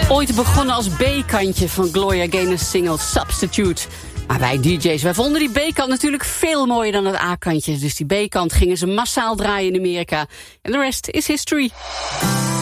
Ooit begonnen als B-kantje van Gloria Gaynor's single Substitute. Maar wij DJ's, wij vonden die B-kant natuurlijk veel mooier dan het A-kantje. Dus die B-kant gingen ze massaal draaien in Amerika. En de rest is history.